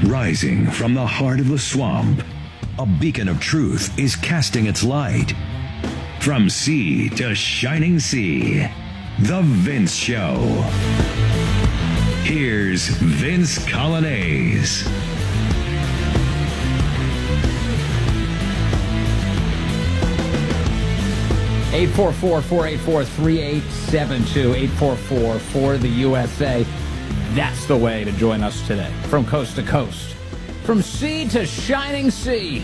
Rising from the heart of the swamp, a beacon of truth is casting its light. From sea to shining sea, The Vince Show. Here's Vince Coglianese. Eight 444-484-3872, 844 for the USA. That's the way to join us today. From coast to coast, from sea to shining sea.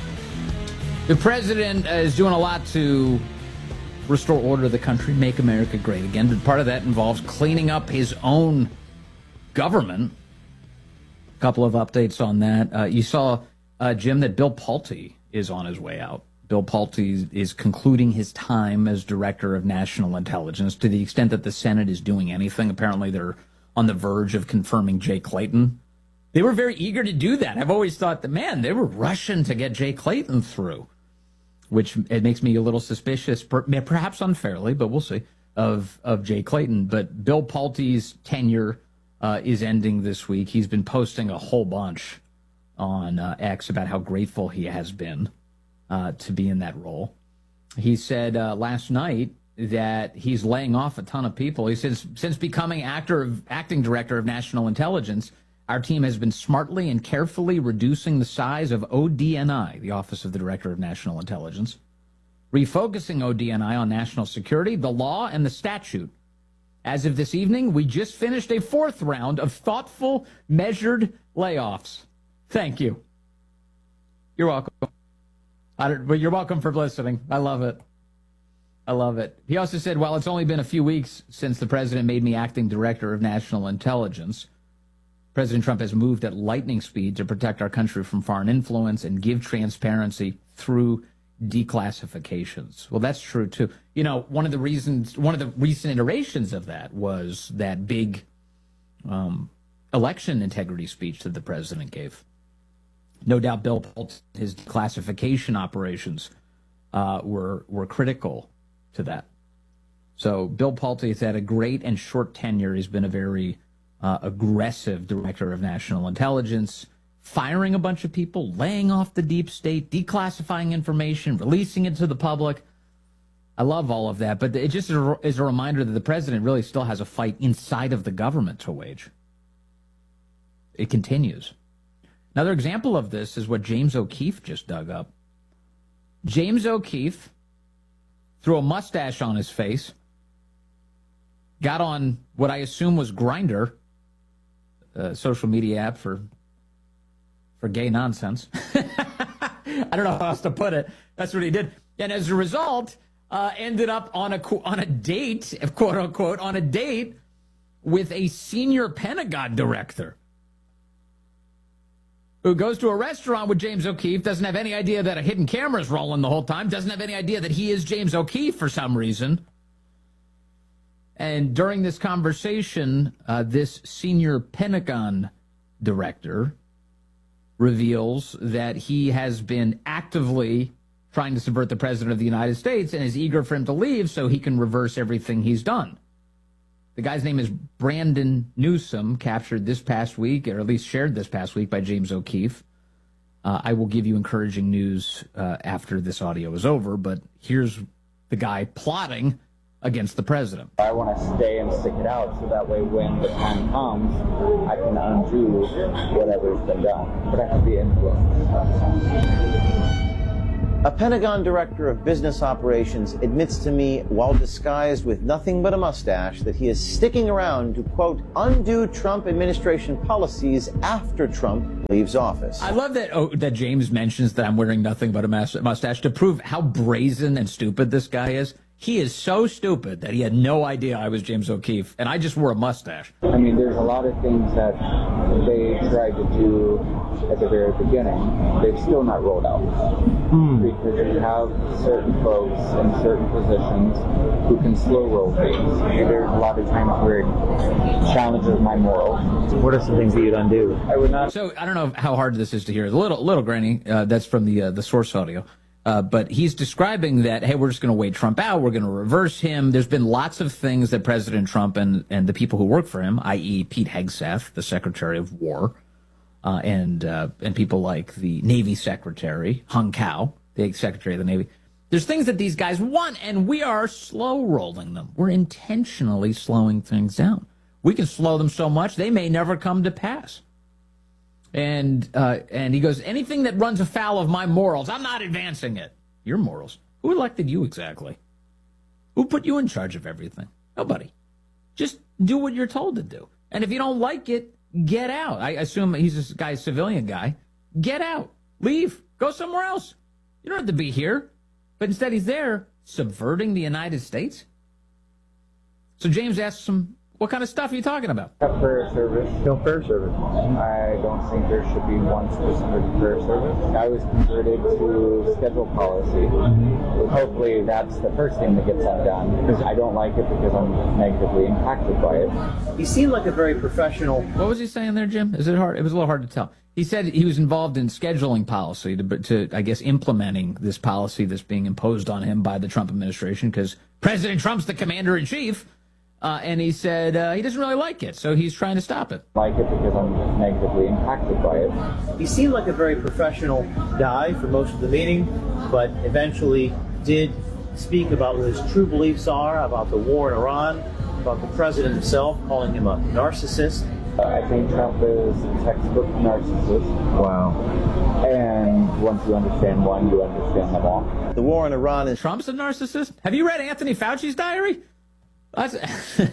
The president is doing a lot to restore order to the country, make America great again. But part of that involves cleaning up his own government. A couple of updates on that. You saw, Jim, that Bill Pulte is on his way out. Bill Pulte is concluding his time as Director of National Intelligence. To the extent that the Senate is doing anything, apparently they're on the verge of confirming Jay Clayton. They were very eager to do that. I've always thought that, man, they were rushing to get Jay Clayton through, which it makes me a little suspicious, perhaps unfairly, but we'll see, of Jay Clayton. But Bill Pulte's tenure is ending this week. He's been posting a whole bunch on X about how grateful he has been to be in that role. He said last night that he's laying off a ton of people. He says, since becoming acting director of national intelligence, our team has been smartly and carefully reducing the size of ODNI, the Office of the Director of National Intelligence, refocusing ODNI on national security, the law, and the statute. As of this evening, we just finished a fourth round of thoughtful, measured layoffs. Thank you. You're welcome. You're welcome for listening. I love it. I love it. He also said, while it's only been a few weeks since the president made me acting director of national intelligence, President Trump has moved at lightning speed to protect our country from foreign influence and give transparency through declassifications. Well, that's true, too. You know, one of the recent iterations of that was that big election integrity speech that the president gave. No doubt Bill Pulte, his declassification operations were critical to that. So Bill Pulte has had a great and short tenure. He's been a very aggressive director of national intelligence, firing a bunch of people, laying off the deep state, declassifying information, releasing it to the public. I love all of that, but it just is a reminder that the president really still has a fight inside of the government to wage. It continues. Another example of this is what James O'Keefe just dug up. James O'Keefe threw a mustache on his face, got on what I assume was Grindr, a social media app for gay nonsense. I don't know how else to put it. That's what he did. And as a result, ended up on a date, quote unquote, on a date with a senior Pentagon director who goes to a restaurant with James O'Keefe, doesn't have any idea that a hidden camera is rolling the whole time, doesn't have any idea that he is James O'Keefe for some reason. And during this conversation, this senior Pentagon director reveals that he has been actively trying to subvert the president of the United States and is eager for him to leave so he can reverse everything he's done. The guy's name is Brandon Newsom, captured this past week, or at least shared this past week by James O'Keefe. I will give you encouraging news after this audio is over, but here's the guy plotting against the president. I want to stay and stick it out so that way when the time comes, I can undo whatever's been done. But I have the influence. A Pentagon director of business operations admits to me, while disguised with nothing but a mustache, that he is sticking around to, quote, undo Trump administration policies after Trump leaves office. I love that James mentions that I'm wearing nothing but a mustache to prove how brazen and stupid this guy is. He is so stupid that he had no idea I was James O'Keefe, and I just wore a mustache. I mean, there's a lot of things that they tried to do at the very beginning. They've still not rolled out. Because you have certain folks in certain positions who can slow roll things. And there's a lot of times where it challenges my morals. What are some things that you'd undo? I would not. So I don't know how hard this is to hear. It's a little grainy. That's from the source audio. But he's describing that, hey, we're just going to wait Trump out. We're going to reverse him. There's been lots of things that President Trump and the people who work for him, i.e. Pete Hegseth, the Secretary of War, and people like the Navy Secretary, Hung Cao, the Secretary of the Navy. There's things that these guys want, and we are slow rolling them. We're intentionally slowing things down. We can slow them so much they may never come to pass. And he goes, anything that runs afoul of my morals, I'm not advancing it. Your morals? Who elected you exactly? Who put you in charge of everything? Nobody. Just do what you're told to do. And if you don't like it, get out. I assume he's this guy, civilian guy. Get out. Leave. Go somewhere else. You don't have to be here. But instead he's there subverting the United States. So James asks him, what kind of stuff are you talking about? Prayer service. No prayer service. I don't think there should be one specific prayer service. I was converted to schedule policy. Hopefully that's the first thing that gets undone. I don't like it because I'm negatively impacted by it. He seemed like a very professional. What was he saying there, Jim? Is it hard? It was a little hard to tell. He said he was involved in scheduling policy to I guess, implementing this policy that's being imposed on him by the Trump administration because President Trump's the commander-in-chief. And he said he doesn't really like it, so he's trying to stop it. I like it because I'm negatively impacted by it. He seemed like a very professional guy for most of the meeting, but eventually did speak about what his true beliefs are about the war in Iran, about the president himself, calling him a narcissist. I think Trump is a textbook narcissist. Wow. And once you understand one, you understand them all. The war in Iran is... Trump's a narcissist? Have you read Anthony Fauci's diary? Anthony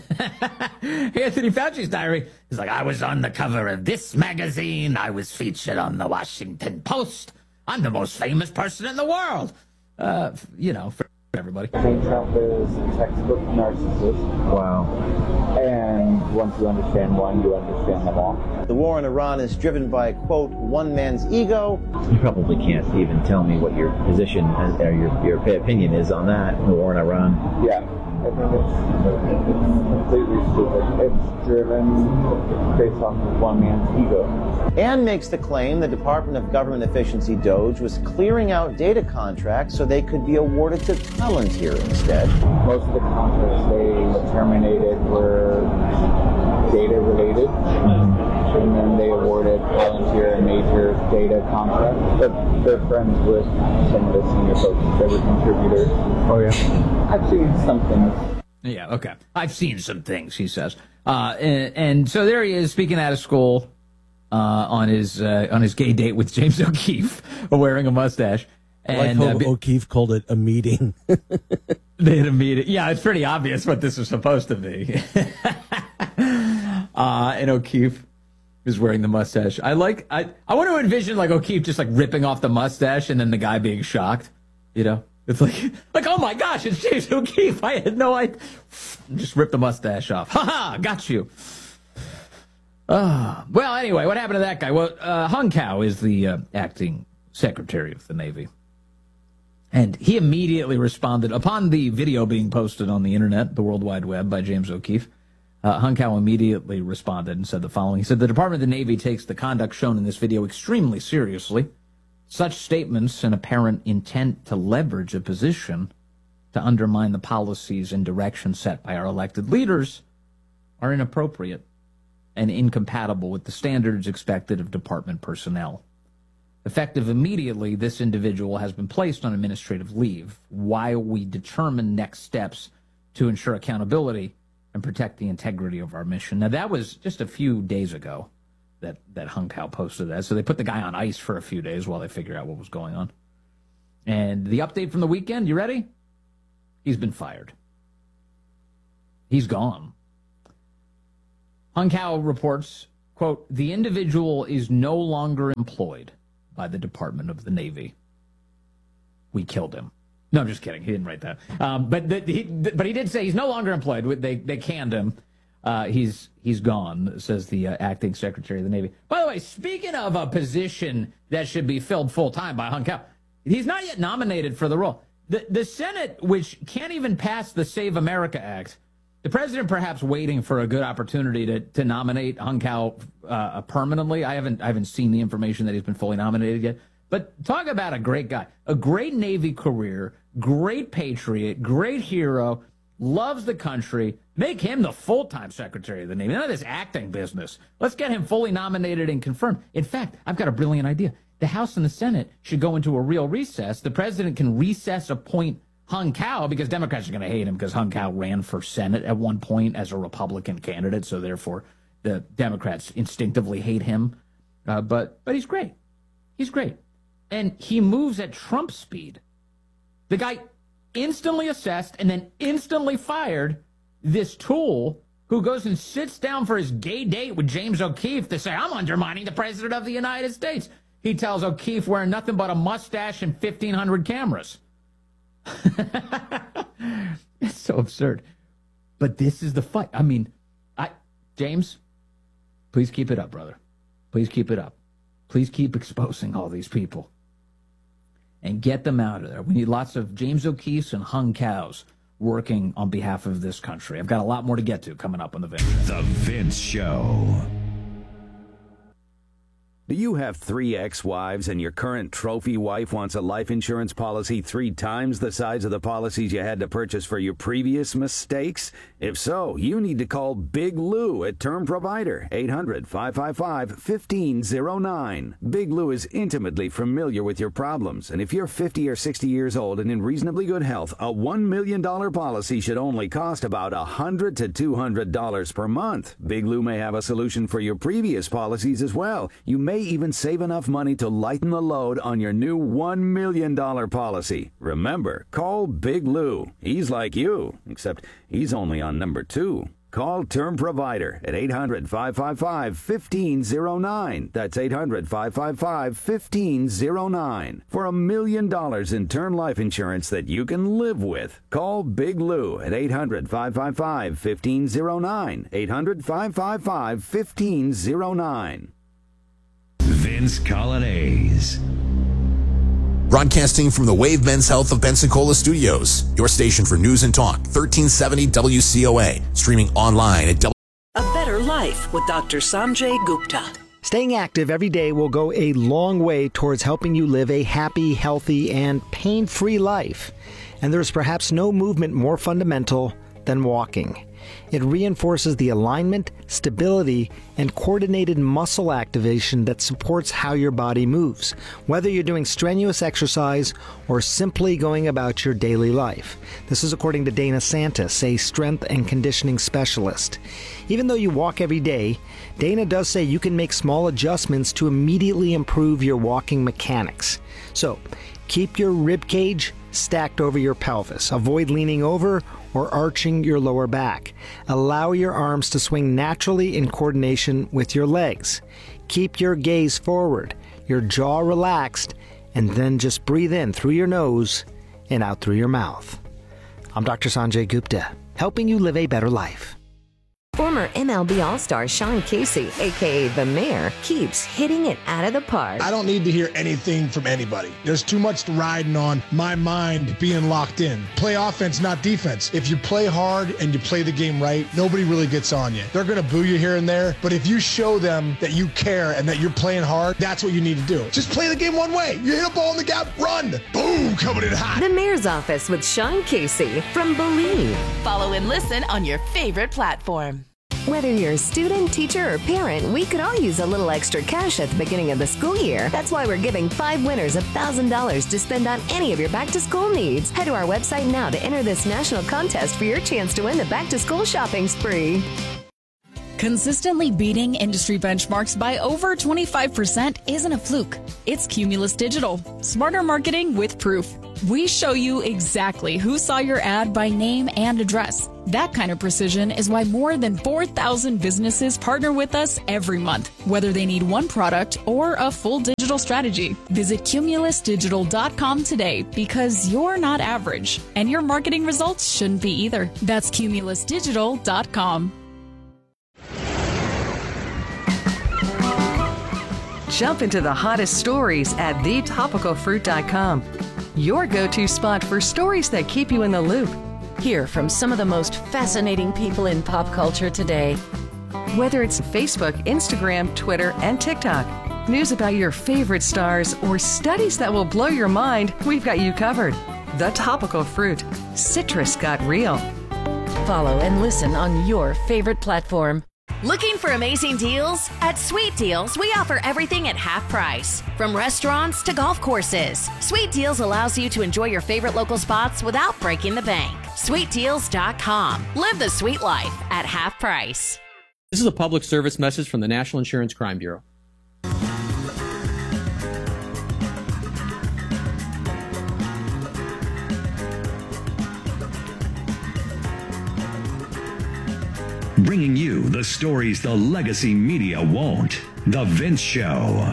Fauci's diary is like, I was on the cover of this magazine. I was featured on the Washington Post. I'm the most famous person in the world. For everybody. I think Trump is a textbook narcissist. Wow. And once you understand one, you understand them all. The war in Iran is driven by, quote, one man's ego. You probably can't even tell me what your position or your opinion is on that, the war in Iran. Yeah. I think it's completely stupid. It's driven based off of one man's ego. And makes the claim the Department of Government Efficiency, DOGE, was clearing out data contracts so they could be awarded to Palantir instead. Most of the contracts they terminated were data related. And then they awarded Palantir a major data contract. But they're friends with some of the senior folks. They were contributors. Oh, yeah. I've seen some things. Yeah, okay. I've seen some things, he says. And so there he is, speaking out of school on his gay date with James O'Keefe, wearing a mustache. And like how O'Keefe called it a meeting. They had a meeting. Yeah, it's pretty obvious what this is supposed to be. And O'Keefe is wearing the mustache. I want to envision like O'Keefe just like ripping off the mustache and then the guy being shocked. You know, it's like oh my gosh, it's James O'Keefe. I had no idea. Just rip the mustache off. Ha ha, got you. Well, anyway, what happened to that guy? Well, Hung Cao is the acting Secretary of the Navy. And he immediately responded upon the video being posted on the internet, the World Wide Web, by James O'Keefe. Hung Cao immediately responded and said the following. He said, the Department of the Navy takes the conduct shown in this video extremely seriously. Such statements and apparent intent to leverage a position to undermine the policies and direction set by our elected leaders are inappropriate and incompatible with the standards expected of department personnel. Effective immediately, this individual has been placed on administrative leave while we determine next steps to ensure accountability and protect the integrity of our mission. Now, that was just a few days ago that Hung Cao posted that. So they put the guy on ice for a few days while they figure out what was going on. And the update from the weekend, you ready? He's been fired. He's gone. Hung Cao reports, quote, the individual is no longer employed by the Department of the Navy. We killed him. No, I'm just kidding. He didn't write that. But he did say he's no longer employed. They canned him. He's gone, says the acting Secretary of the Navy. By the way, speaking of a position that should be filled full-time by Hung Cao, he's not yet nominated for the role. The Senate, which can't even pass the Save America Act, the president perhaps waiting for a good opportunity to nominate Hung Cao permanently. I haven't seen the information that he's been fully nominated yet. But talk about a great guy, a great Navy career, great patriot, great hero, loves the country. Make him the full-time Secretary of the Navy. None of this acting business. Let's get him fully nominated and confirmed. In fact, I've got a brilliant idea. The House and the Senate should go into a real recess. The president can recess, appoint Hung Cao, because Democrats are going to hate him because Hung Cao ran for Senate at one point as a Republican candidate, so therefore the Democrats instinctively hate him. But he's great. He's great. And he moves at Trump speed. The guy instantly assessed and then instantly fired this tool who goes and sits down for his gay date with James O'Keefe to say, I'm undermining the president of the United States. He tells O'Keefe wearing nothing but a mustache and 1,500 cameras. It's so absurd. But this is the fight. I mean, James, please keep it up, brother. Please keep it up. Please keep exposing all these people and get them out of there. We need lots of James O'Keefe's and Hung Cao's working on behalf of this country. I've got a lot more to get to coming up on The Vince Show. The Vince Show. Do you have 3 ex-wives and your current trophy wife wants a life insurance policy 3 times the size of the policies you had to purchase for your previous mistakes? If so, you need to call Big Lou at Term Provider, 800-555-1509. Big Lou is intimately familiar with your problems, and if you're 50 or 60 years old and in reasonably good health, a $1 million policy should only cost about $100 to $200 per month. Big Lou may have a solution for your previous policies as well. You may even save enough money to lighten the load on your new $1 million policy. Remember, call Big Lou. He's like you, except he's only on number 2. Call Term Provider at 800-555-1509. That's 800-555-1509. For $1 million in term life insurance that you can live with. Call Big Lou at 800-555-1509. 800-555-1509. Vince Colonnese. Broadcasting from the Wave Men's Health of Pensacola Studios, your station for news and talk, 1370 WCOA, streaming online at A Better Life with Dr. Sanjay Gupta. Staying active every day will go a long way towards helping you live a happy, healthy, and pain-free life. And there's perhaps no movement more fundamental than walking. It reinforces the alignment, stability, and coordinated muscle activation that supports how your body moves, whether you're doing strenuous exercise or simply going about your daily life. This is according to Dana Santis, a strength and conditioning specialist. Even though you walk every day, Dana does say you can make small adjustments to immediately improve your walking mechanics. So, keep your rib cage stacked over your pelvis. Avoid leaning over or arching your lower back. Allow your arms to swing naturally in coordination with your legs. Keep your gaze forward, your jaw relaxed, and then just breathe in through your nose and out through your mouth. I'm Dr. Sanjay Gupta, helping you live a better life. Former MLB All-Star Sean Casey, a.k.a. The Mayor, keeps hitting it out of the park. I don't need to hear anything from anybody. There's too much riding on my mind being locked in. Play offense, not defense. If you play hard and you play the game right, nobody really gets on you. They're going to boo you here and there, but if you show them that you care and that you're playing hard, that's what you need to do. Just play the game one way. You hit a ball in the gap, run. Boom, coming in hot. The Mayor's Office with Sean Casey from Believe. Follow and listen on your favorite platform. Whether you're a student, teacher, or parent, we could all use a little extra cash at the beginning of the school year. That's why we're giving 5 winners $1,000 to spend on any of your back-to-school needs. Head to our website now to enter this national contest for your chance to win the back-to-school shopping spree. Consistently beating industry benchmarks by over 25% isn't a fluke. It's Cumulus Digital. Smarter marketing with proof. We show you exactly who saw your ad by name and address. That kind of precision is why more than 4,000 businesses partner with us every month, whether they need one product or a full digital strategy. Visit cumulusdigital.com today because you're not average, and your marketing results shouldn't be either. That's cumulusdigital.com. Jump into the hottest stories at thetopicalfruit.com. Your go-to spot for stories that keep you in the loop. Hear from some of the most fascinating people in pop culture today. Whether it's Facebook, Instagram, Twitter, and TikTok, news about your favorite stars, or studies that will blow your mind, we've got you covered. The Topical Fruit. Citrus got real. follow and listen on your favorite platform. Looking for amazing deals? At Sweet Deals, we offer everything at half price. From restaurants to golf courses, Sweet Deals allows you to enjoy your favorite local spots without breaking the bank. SweetDeals.com. Live the sweet life at half price. This is a public service message from the National Insurance Crime Bureau. Bringing you the stories the legacy media won't. The Vince Show.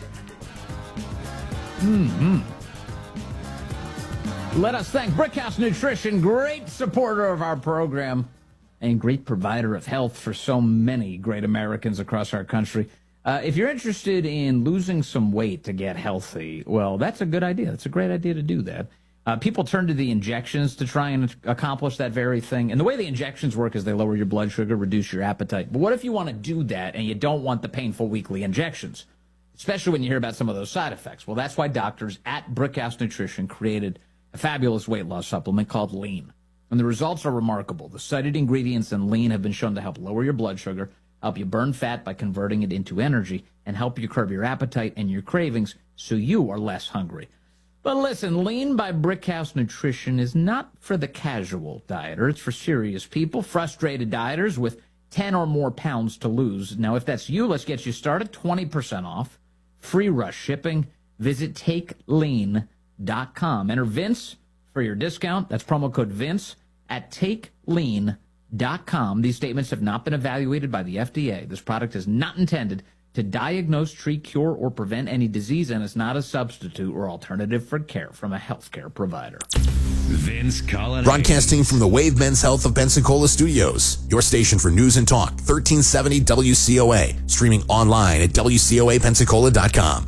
Let us thank Brickhouse Nutrition, great supporter of our program and great provider of health for so many great Americans across our country. If you're interested in losing some weight to get healthy, well, that's a good idea. That's a great idea to do that. People turn to the injections to try and accomplish that very thing. And the way the injections work is they lower your blood sugar, reduce your appetite. But what if you want to do that and you don't want the painful weekly injections, especially when you hear about some of those side effects? Well, that's why doctors at Brickhouse Nutrition created a fabulous weight loss supplement called Lean. And the results are remarkable. The cited ingredients in Lean have been shown to help lower your blood sugar, help you burn fat by converting it into energy, and help you curb your appetite and your cravings so you are less hungry. But listen, Lean by Brickhouse Nutrition is not for the casual dieter. It's for serious people, frustrated dieters with 10 or more pounds to lose. Now, if that's you, let's get you started. 20% off, free rush shipping. Visit TakeLean.com. Enter Vince for your discount. That's promo code Vince at TakeLean.com. These statements have not been evaluated by the FDA. This product is not intended to diagnose, treat, cure, or prevent any disease, and is not a substitute or alternative for care from a healthcare provider. Vince Coglianese. Broadcasting from the Wave Men's Health of Pensacola studios, your station for news and talk, 1370 WCOA, streaming online at WCOAPensacola.com.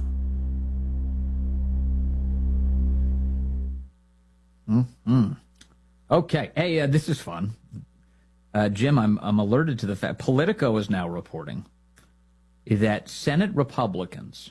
Okay. Hey, this is fun. Jim, I'm alerted to the fact Politico is now reporting that Senate Republicans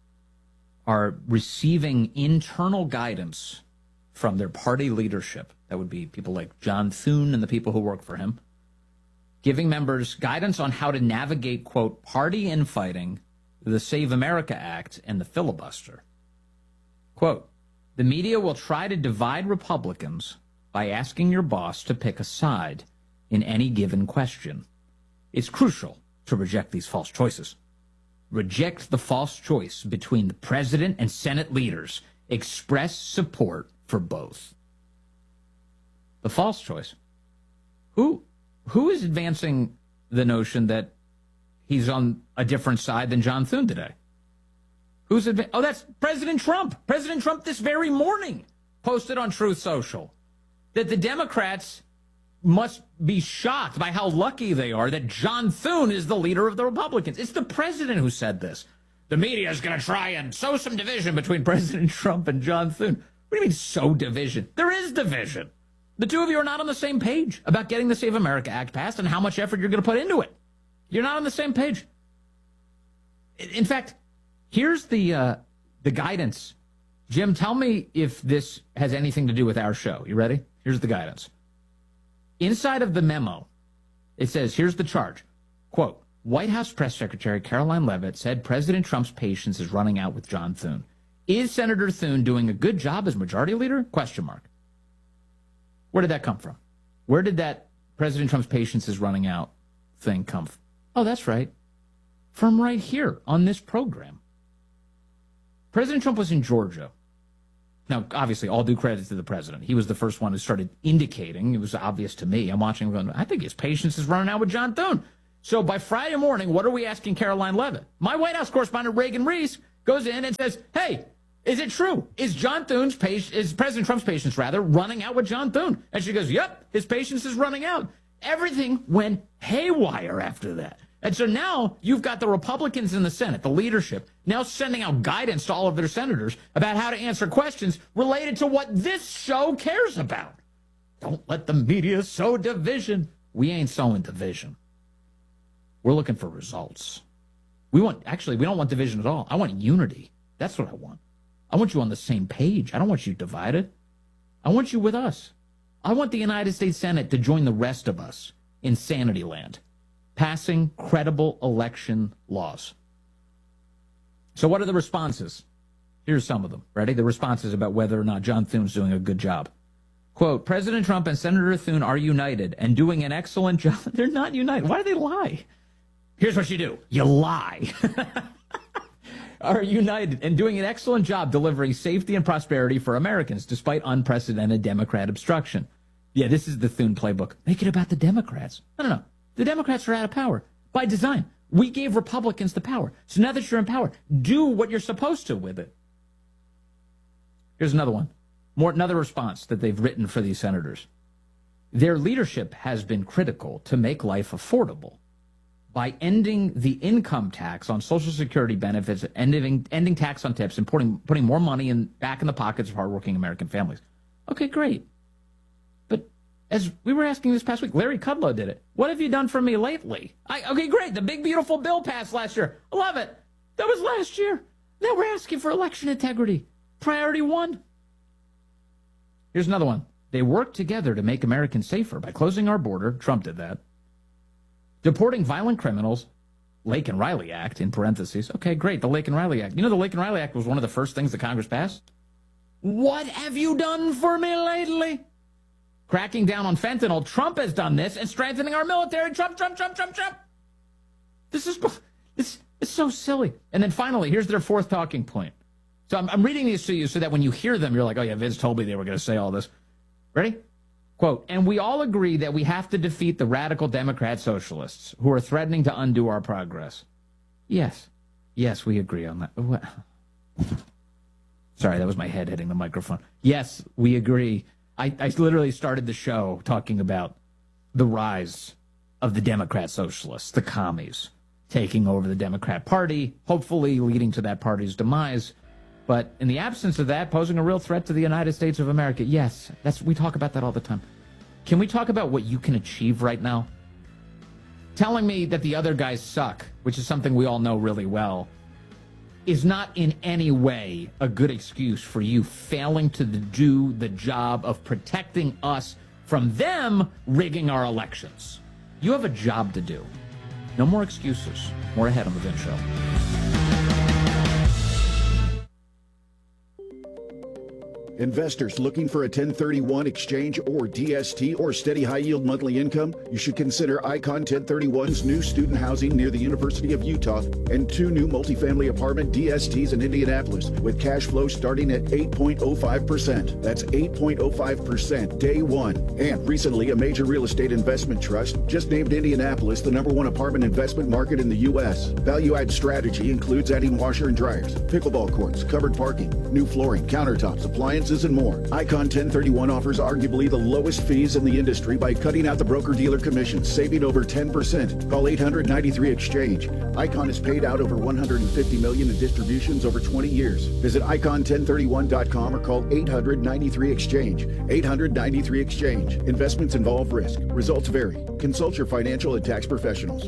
are receiving internal guidance from their party leadership. That would be people like John Thune and the people who work for him, giving members guidance on how to navigate, quote, party infighting, the Save America Act, and the filibuster. Quote, the media will try to divide Republicans by asking your boss to pick a side in any given question. It's crucial to reject these false choices. Reject the false choice between the president and Senate leaders. Express support for both. The false choice. Who is advancing the notion that he's on a different side than John Thune today? Oh, that's President Trump. President Trump this very morning posted on Truth Social that the Democrats must be shocked by how lucky they are that John Thune is the leader of the Republicans. It's the president who said this. The media is going to try and sow some division between President Trump and John Thune. What do you mean sow division? There is division. The two of you are not on the same page about getting the Save America Act passed and how much effort you're going to put into it. You're not on the same page. In fact, here's the guidance. Jim, tell me if this has anything to do with our show. You ready? Here's the guidance. Inside of the memo, it says, here's the charge. Quote, White House Press Secretary Caroline Leavitt said President Trump's patience is running out with John Thune. Is Senator Thune doing a good job as majority leader? Question mark. Where did that come from? Where did that President Trump's patience is running out thing come from? Oh, that's right. From right here on this program. President Trump was in Georgia. Now, obviously, all due credit to the president. He was the first one who started indicating, it was obvious to me, I'm watching him going, I think his patience is running out with John Thune. So by Friday morning, what are we asking Caroline Leavitt? My White House correspondent, Reagan Reese, goes in and says, hey, is it true? Is President Trump's patience, running out with John Thune? And she goes, yep, his patience is running out. Everything went haywire after that. And so now you've got the Republicans in the Senate, the leadership, now sending out guidance to all of their senators about how to answer questions related to what this show cares about. Don't let the media sow division. We ain't sowing division. We're looking for results. We don't want division at all. I want unity. That's what I want. I want you on the same page. I don't want you divided. I want you with us. I want the United States Senate to join the rest of us in sanity land, passing credible election laws. So what are the responses? Here's some of them. Ready? The responses about whether or not John Thune's doing a good job. Quote, President Trump and Senator Thune are united and doing an excellent job. They're not united. Why do they lie? Here's what you do. You lie. Are united and doing an excellent job delivering safety and prosperity for Americans despite unprecedented Democrat obstruction. Yeah, this is the Thune playbook. Make it about the Democrats. No. The Democrats are out of power by design. We gave Republicans the power. So now that you're in power, do what you're supposed to with it. Here's another one. Another response that they've written for these senators. Their leadership has been critical to make life affordable by ending the income tax on Social Security benefits, ending tax on tips, and putting more money back in the pockets of hardworking American families. Okay, great. But as we were asking this past week, Larry Kudlow did it. What have you done for me lately? Okay, great. The big, beautiful bill passed last year. I love it. That was last year. Now we're asking for election integrity. Priority one. Here's another one. They worked together to make Americans safer by closing our border. Trump did that. Deporting violent criminals, Lake and Riley Act, in parentheses. Okay, great, the Lake and Riley Act. You know the Lake and Riley Act was one of the first things that Congress passed? What have you done for me lately? Cracking down on fentanyl. Trump has done this, and strengthening our military. Trump. This is so silly. And then finally, here's their fourth talking point. So I'm reading these to you so that when you hear them, you're like, oh yeah, Vince told me they were going to say all this. Ready? Quote, and we all agree that we have to defeat the radical Democrat socialists who are threatening to undo our progress. Yes, we agree on that. Sorry, that was my head hitting the microphone. Yes, we agree. I literally started the show talking about the rise of the Democrat socialists, the commies, taking over the Democrat Party, hopefully leading to that party's demise. But in the absence of that, posing a real threat to the United States of America, yes, we talk about that all the time. Can we talk about what you can achieve right now? Telling me that the other guys suck, which is something we all know really well, is not in any way a good excuse for you failing to do the job of protecting us from them rigging our elections. You have a job to do. No more excuses. More ahead on The Vince Show. Investors looking for a 1031 exchange or DST or steady high-yield monthly income? You should consider Icon 1031's new student housing near the University of Utah and 2 new multifamily apartment DSTs in Indianapolis with cash flow starting at 8.05%. That's 8.05% day one. And recently, a major real estate investment trust just named Indianapolis the #1 apartment investment market in the U.S. Value-add strategy includes adding washer and dryers, pickleball courts, covered parking, new flooring, countertops, appliances, and more. Icon 1031 offers arguably the lowest fees in the industry by cutting out the broker-dealer commissions, saving over 10%. Call 800-93-EXCHANGE. Icon has paid out over $150 million in distributions over 20 years. Visit icon1031.com or call 800-93-EXCHANGE. 800-93-EXCHANGE. Investments involve risk. Results vary. Consult your financial and tax professionals.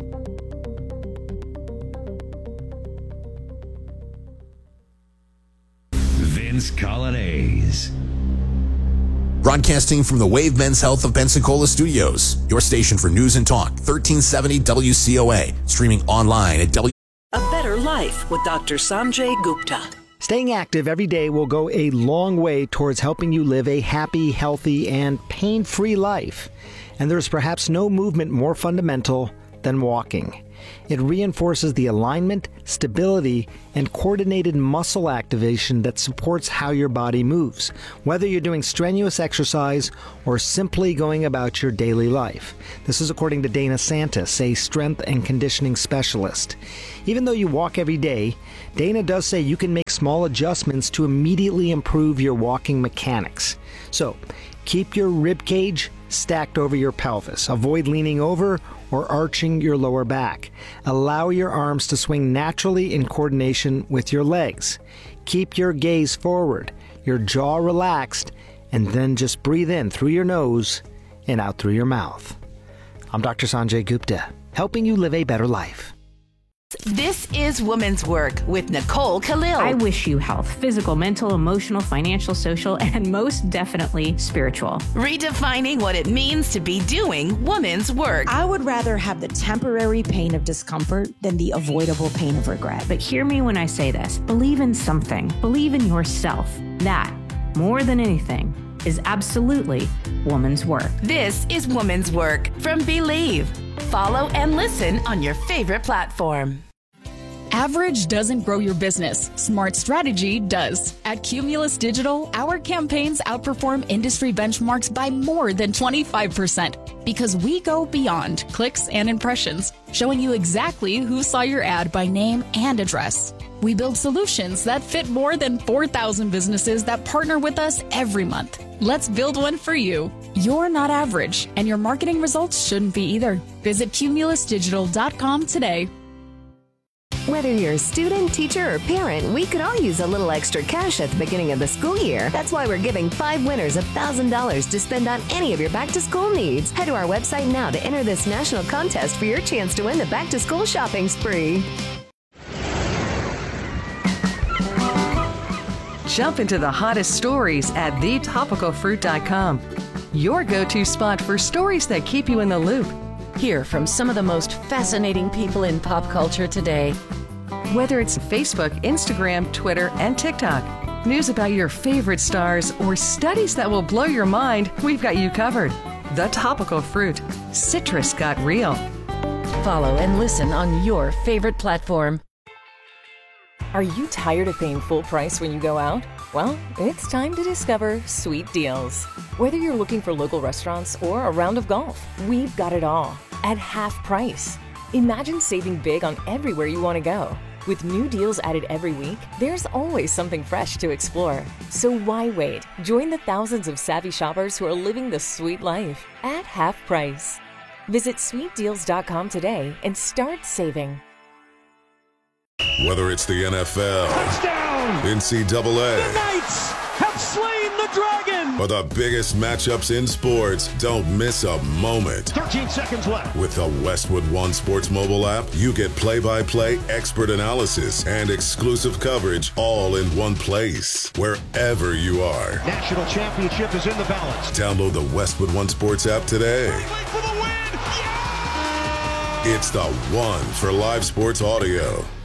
Vince Colonnese. Broadcasting from the Wave Men's Health of Pensacola Studios, your station for news and talk, 1370 WCOA, streaming online at A Better Life with Dr. Sanjay Gupta. Staying active every day will go a long way towards helping you live a happy, healthy, and pain-free life. And there's perhaps no movement more fundamental than walking. It reinforces the alignment, stability, and coordinated muscle activation that supports how your body moves, whether you're doing strenuous exercise or simply going about your daily life. This is according to Dana Santis, a strength and conditioning specialist. Even though you walk every day, Dana does say you can make small adjustments to immediately improve your walking mechanics. So, keep your rib cage stacked over your pelvis. Avoid leaning over or arching your lower back. Allow your arms to swing naturally in coordination with your legs. Keep your gaze forward, your jaw relaxed, and then just breathe in through your nose and out through your mouth. I'm Dr. Sanjay Gupta, helping you live a better life. This is Women's Work with Nicole Khalil. I wish you health, physical, mental, emotional, financial, social, and most definitely spiritual. Redefining what it means to be doing women's work. I would rather have the temporary pain of discomfort than the avoidable pain of regret. But hear me when I say this. Believe in something. Believe in yourself. That, more than anything, is absolutely woman's work. This is Woman's Work from Believe. Follow and listen on your favorite platform. Average doesn't grow your business. Smart strategy does. At Cumulus Digital, our campaigns outperform industry benchmarks by more than 25% because we go beyond clicks and impressions, showing you exactly who saw your ad by name and address. We build solutions that fit more than 4,000 businesses that partner with us every month. Let's build one for you. You're not average, and your marketing results shouldn't be either. Visit cumulusdigital.com today. Whether you're a student, teacher, or parent, we could all use a little extra cash at the beginning of the school year. That's why we're giving 5 winners $1,000 to spend on any of your back-to-school needs. Head to our website now to enter this national contest for your chance to win the back-to-school shopping spree. Jump into the hottest stories at thetopicalfruit.com. Your go-to spot for stories that keep you in the loop. Hear from some of the most fascinating people in pop culture today. Whether it's Facebook, Instagram, Twitter, and TikTok, news about your favorite stars, or studies that will blow your mind, we've got you covered. The Topical Fruit. Citrus got real. Follow and listen on your favorite platform. Are you tired of paying full price when you go out? Well, it's time to discover Sweet Deals. Whether you're looking for local restaurants or a round of golf, we've got it all at half price. Imagine saving big on everywhere you want to go. With new deals added every week, there's always something fresh to explore. So why wait? Join the thousands of savvy shoppers who are living the sweet life at half price. Visit sweetdeals.com today and start saving. Whether it's the NFL, touchdown, NCAA, the Knights have slain the dragon, or the biggest matchups in sports, don't miss a moment. 13 seconds left. With the Westwood One Sports mobile app, you get play-by-play, expert analysis, and exclusive coverage all in one place, wherever you are. National championship is in the balance. Download the Westwood One Sports app today. For the win. Yeah! It's the one for live sports audio.